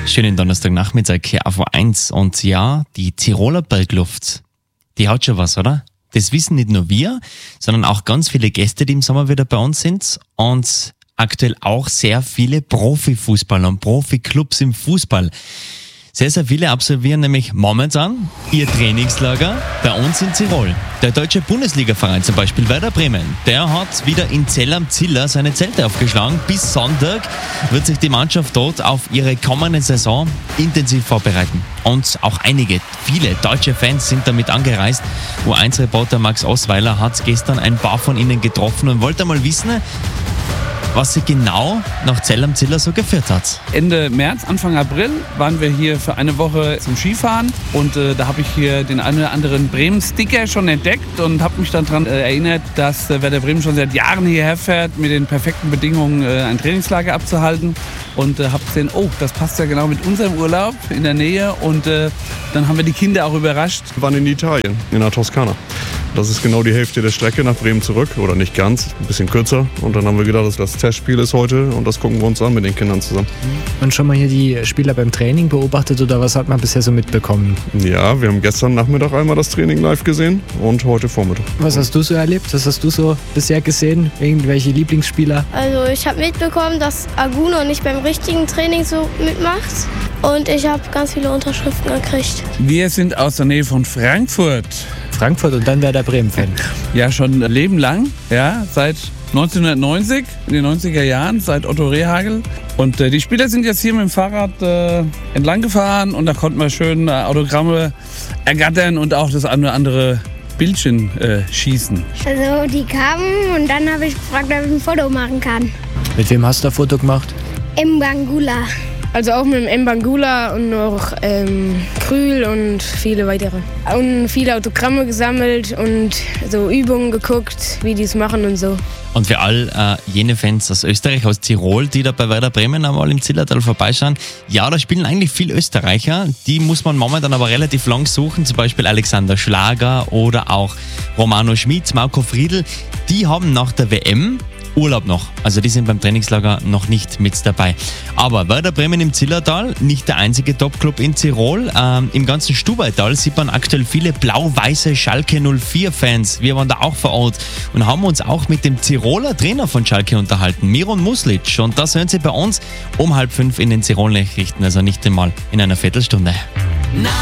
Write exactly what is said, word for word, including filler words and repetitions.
Schönen Donnerstagnachmittag hier auf eins. Und ja, die Tiroler Bergluft, die hat schon was, oder? Das wissen nicht nur wir, sondern auch ganz viele Gäste, die im Sommer wieder bei uns sind. Und aktuell auch sehr viele Profifußballer und Profiklubs im Fußball. Sehr, sehr viele absolvieren nämlich momentan ihr Trainingslager bei uns in Tirol. Der deutsche Bundesliga-Verein zum Beispiel, Werder Bremen, der hat wieder in Zell am Ziller seine Zelte aufgeschlagen. Bis Sonntag wird sich die Mannschaft dort auf ihre kommende Saison intensiv vorbereiten. Und auch einige, viele deutsche Fans sind damit angereist. U eins Reporter Max Osweiler hat gestern ein paar von ihnen getroffen und wollte mal wissen, was sie genau nach Zell am Ziller so geführt hat. Ende März, Anfang April waren wir hier für eine Woche zum Skifahren und äh, da habe ich hier den einen oder anderen Bremen-Sticker schon entdeckt und habe mich dann daran äh, erinnert, dass äh, Werder Bremen schon seit Jahren hierher fährt, mit den perfekten Bedingungen äh, ein Trainingslager abzuhalten und äh, habe gesehen, oh, das passt ja genau mit unserem Urlaub in der Nähe und äh, dann haben wir die Kinder auch überrascht. Wir waren in Italien, in der Toskana. Das ist genau die Hälfte der Strecke nach Bremen zurück, oder nicht ganz, ein bisschen kürzer. Und dann haben wir gedacht, dass das Testspiel ist heute und das gucken wir uns an mit den Kindern zusammen. Und schon mal hier die Spieler beim Training beobachtet oder was hat man bisher so mitbekommen? Ja, wir haben gestern Nachmittag einmal das Training live gesehen und heute Vormittag. Was hast du so erlebt? Was hast du so bisher gesehen? Irgendwelche Lieblingsspieler? Also ich habe mitbekommen, dass Aguno nicht beim richtigen Training so mitmacht. Und ich habe ganz viele Unterschriften gekriegt. Wir sind aus der Nähe von Frankfurt. Frankfurt und dann Werder Bremen-Fan. Ja, schon ein Leben lang, ja, seit neunzehnhundertneunzig, in den neunziger Jahren, seit Otto Rehhagel. Und äh, die Spieler sind jetzt hier mit dem Fahrrad äh, entlang gefahren und da konnten wir schön äh, Autogramme ergattern und auch das eine oder andere Bildchen äh, schießen. Also die kamen und dann habe ich gefragt, ob ich ein Foto machen kann. Mit wem hast du ein Foto gemacht? Im Bangula. Also auch mit dem Mbangula und noch ähm, Krühl und viele weitere. Und viele Autogramme gesammelt und so Übungen geguckt, wie die es machen und so. Und für all äh, jene Fans aus Österreich, aus Tirol, die da bei Werder Bremen einmal im Zillertal vorbeischauen, ja, da spielen eigentlich viele Österreicher. Die muss man momentan aber relativ lang suchen, zum Beispiel Alexander Schlager oder auch Romano Schmid, Marco Friedl. Die haben nach der W M Urlaub noch. Also die sind beim Trainingslager noch nicht mit dabei. Aber Werder Bremen im Zillertal, nicht der einzige Top-Club in Tirol. Ähm, Im ganzen Stubaital sieht man aktuell viele blau-weiße Schalke null vier Fans. Wir waren da auch vor Ort und haben uns auch mit dem Tiroler Trainer von Schalke unterhalten, Miron Muslic. Und das hören Sie bei uns um halb fünf in den Tirol-Nachrichten, also nicht einmal in einer Viertelstunde.